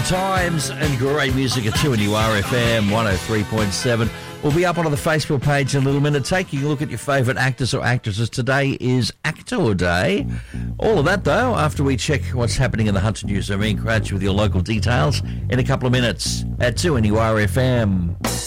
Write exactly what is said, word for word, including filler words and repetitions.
times and great music at two N U R F M one oh three point seven. We'll be up onto the Facebook page in a little minute, taking a look at your favourite actors or actresses. Today is Actor Day. All of that, though, after we check what's happening in the Hunter News. I'm Ian Crouch with your local details in a couple of minutes at two N U R F M.